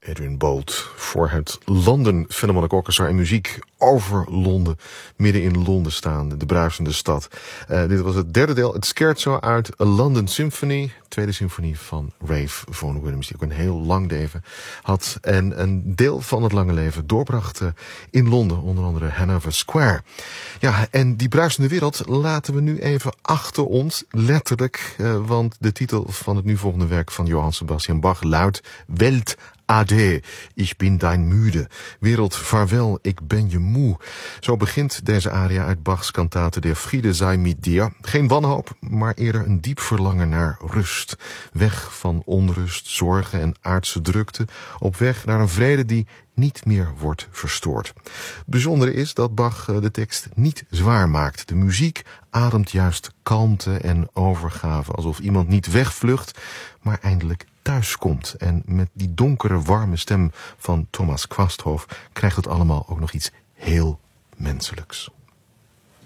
Adrian Bolt voor het London Philharmonic Orchestra en muziek over Londen, midden in Londen staande, de bruisende stad. Dit was het derde deel, het scherzo uit A London Symphony, tweede symfonie van Ralph Vaughan Williams, die ook een heel lang leven had en een deel van het lange leven doorbracht in Londen, onder andere Hanover Square. Ja, en die bruisende wereld laten we nu even achter ons, letterlijk, want de titel van het nu volgende werk van Johann Sebastian Bach luidt Welt Ade, ich bin dein müde. Wereld, vaarwel, ik ben je moe. Zo begint deze aria uit Bachs kantate Der Friede sei mit dir. Geen wanhoop, maar eerder een diep verlangen naar rust. Weg van onrust, zorgen en aardse drukte. Op weg naar een vrede die niet meer wordt verstoord. Bijzonder is dat Bach de tekst niet zwaar maakt. De muziek ademt juist kalmte en overgave. Alsof iemand niet wegvlucht, maar eindelijk thuis komt. En met die donkere, warme stem van Thomas Quasthoff krijgt het allemaal ook nog iets heel menselijks.